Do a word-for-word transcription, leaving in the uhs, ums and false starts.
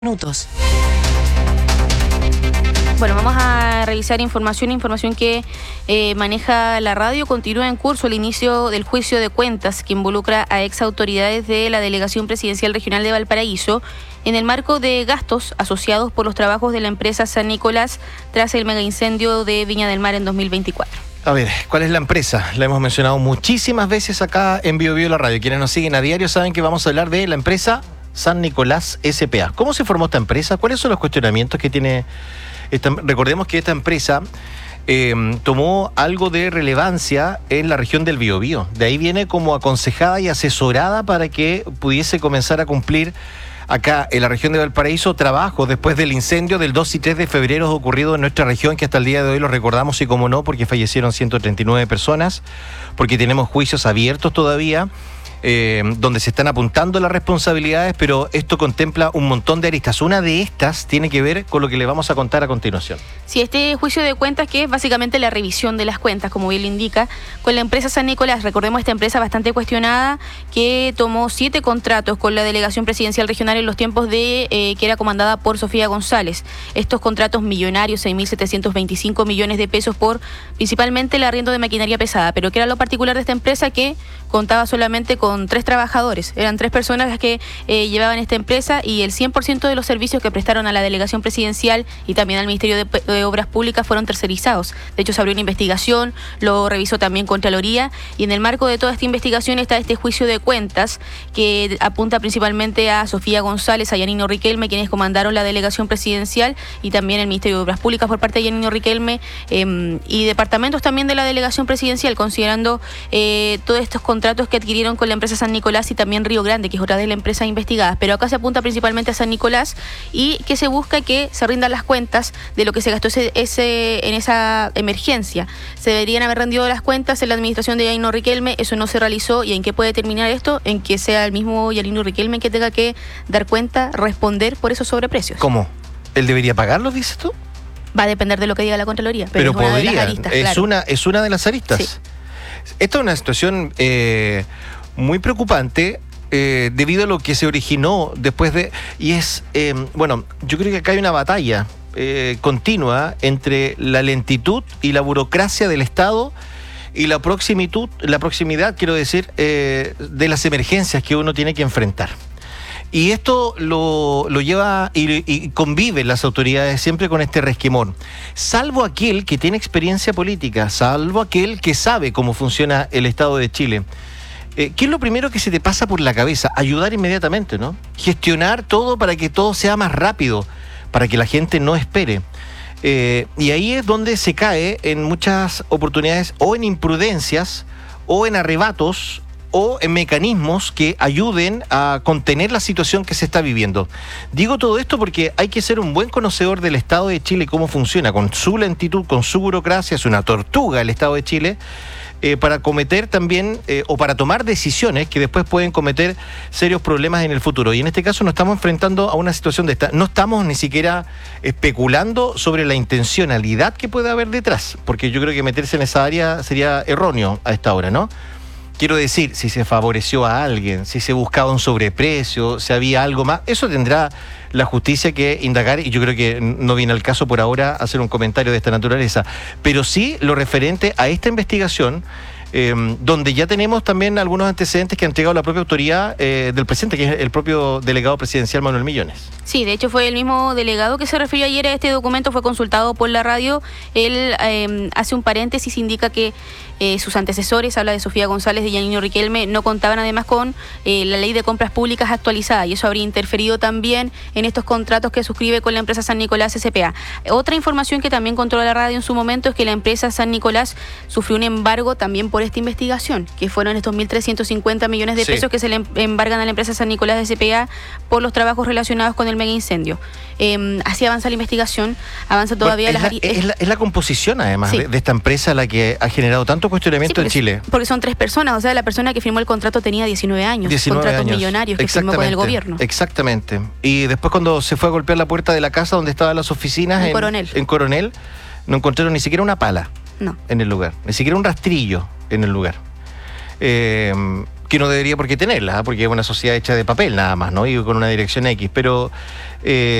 Minutos. Bueno, vamos a revisar información, información que eh, maneja la radio. Continúa en curso el inicio del juicio de cuentas que involucra a exautoridades de la Delegación Presidencial Regional de Valparaíso en el marco de gastos asociados por los trabajos de la empresa San Nicolás tras el megaincendio de Viña del Mar en dos mil veinticuatro. A ver, ¿cuál es la empresa? La hemos mencionado muchísimas veces acá en Bio Bio La Radio. Quienes nos siguen a diario saben que vamos a hablar de la empresa San Nicolás S P A. ¿Cómo se formó esta empresa? ¿Cuáles son los cuestionamientos que tiene esta? Recordemos que esta empresa eh, tomó algo de relevancia en la región del Biobío. De ahí viene como aconsejada y asesorada para que pudiese comenzar a cumplir acá en la región de Valparaíso trabajos después del incendio del dos y tres de febrero ocurrido en nuestra región, que hasta el día de hoy lo recordamos y como no, porque fallecieron ciento treinta y nueve personas, porque tenemos juicios abiertos todavía. Eh, donde se están apuntando las responsabilidades, pero esto contempla un montón de aristas. Una de estas tiene que ver con lo que le vamos a contar a continuación. Sí, este juicio de cuentas, que es básicamente la revisión de las cuentas, como bien lo indica, con la empresa San Nicolás. Recordemos esta empresa bastante cuestionada, que tomó siete contratos con la Delegación Presidencial Regional en los tiempos de eh, que era comandada por Sofía González. Estos contratos millonarios, seis mil setecientos veinticinco millones de pesos por principalmente el arriendo de maquinaria pesada. Pero ¿qué era lo particular de esta empresa? Que contaba solamente con con tres trabajadores, eran tres personas las que eh, llevaban esta empresa, y el cien por ciento de los servicios que prestaron a la Delegación Presidencial y también al Ministerio de, de Obras Públicas fueron tercerizados. De hecho, se abrió una investigación, lo revisó también Contraloría, y en el marco de toda esta investigación está este juicio de cuentas que apunta principalmente a Sofía González, a Yanino Riquelme, quienes comandaron la Delegación Presidencial, y también el Ministerio de Obras Públicas por parte de Yanino Riquelme, eh, y departamentos también de la Delegación Presidencial, considerando eh, todos estos contratos que adquirieron con la empresa San Nicolás y también Río Grande, que es otra de las empresas investigadas. Pero acá se apunta principalmente a San Nicolás, y que se busca que se rindan las cuentas de lo que se gastó ese, ese, en esa emergencia. Se deberían haber rendido las cuentas en la administración de Yanino Riquelme, eso no se realizó. ¿Y en qué puede terminar esto? En que sea el mismo Yanino Riquelme que tenga que dar cuenta, responder por esos sobreprecios. ¿Cómo? ¿Él debería pagarlos, dices tú? Va a depender de lo que diga la Contraloría. Pero, pero es podría, una de las aristas, es, claro. una, es una de las aristas. Sí. Esta es una situación eh, muy preocupante eh, debido a lo que se originó después de... Y es, eh, bueno, yo creo que acá hay una batalla eh, continua entre la lentitud y la burocracia del Estado y la proximitud, la proximidad, quiero decir, eh, de las emergencias que uno tiene que enfrentar. Y esto lo, lo lleva y, y conviven las autoridades siempre con este resquemor. Salvo aquel que tiene experiencia política, salvo aquel que sabe cómo funciona el Estado de Chile. Eh, ¿Qué es lo primero que se te pasa por la cabeza? Ayudar inmediatamente, ¿no? Gestionar todo para que todo sea más rápido, para que la gente no espere. Eh, y ahí es donde se cae en muchas oportunidades, o en imprudencias, o en arrebatos, o en mecanismos que ayuden a contener la situación que se está viviendo. Digo todo esto porque hay que ser un buen conocedor del Estado de Chile y cómo funciona, con su lentitud, con su burocracia. Es una tortuga el Estado de Chile, eh, para cometer también, eh, o para tomar decisiones que después pueden cometer serios problemas en el futuro. Y en este caso nos estamos enfrentando a una situación de esta. No estamos ni siquiera especulando sobre la intencionalidad que puede haber detrás, porque yo creo que meterse en esa área sería erróneo a esta hora, ¿no? Quiero decir, si se favoreció a alguien, si se buscaba un sobreprecio, si había algo más, eso tendrá la justicia que indagar, y yo creo que no viene al caso por ahora hacer un comentario de esta naturaleza. Pero sí lo referente a esta investigación, eh, donde ya tenemos también algunos antecedentes que ha entregado la propia autoridad eh, del presidente, que es el propio delegado presidencial Manuel Millones. Sí, de hecho fue el mismo delegado que se refirió ayer a este documento, fue consultado por la radio. Él eh, hace un paréntesis, indica que eh, sus antecesores, habla de Sofía González, de Yanino Riquelme, no contaban además con eh, la ley de compras públicas actualizada, y eso habría interferido también en estos contratos que suscribe con la empresa San Nicolás S P A. Otra información que también controla la radio en su momento es que la empresa San Nicolás sufrió un embargo también por esta investigación, que fueron estos mil trescientos cincuenta millones de pesos sí. que se le embargan a la empresa San Nicolás S P A por los trabajos relacionados con el mega incendio. Eh, así avanza la investigación, avanza todavía... Bueno, es, las... la, es, la, es la composición además sí. de, de esta empresa la que ha generado tanto cuestionamiento sí, porque, en Chile. Porque son tres personas, o sea, la persona que firmó el contrato tenía diecinueve años, diecinueve contratos años. millonarios que firmó con el gobierno. Exactamente. Y después cuando se fue a golpear la puerta de la casa donde estaban las oficinas, en, en, Coronel. en Coronel, no encontraron ni siquiera una pala no. en el lugar, ni siquiera un rastrillo en el lugar. Eh, que no debería por qué tenerla, ¿eh? Porque es una sociedad hecha de papel nada más, ¿no? Y con una dirección X, pero... Eh,